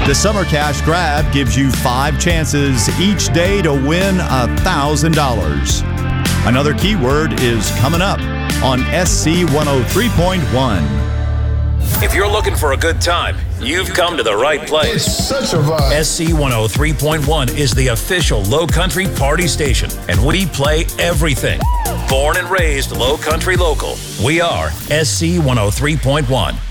The Summer Cash Grab gives you 5 chances each day to win $1,000. Another keyword is coming up on SC 103.1. If you're looking for a good time, you've come to the right place. It's such a vibe. SC 103.1 is the official Low Country party station, and we play everything. Born and raised Low Country local, we are SC 103.1.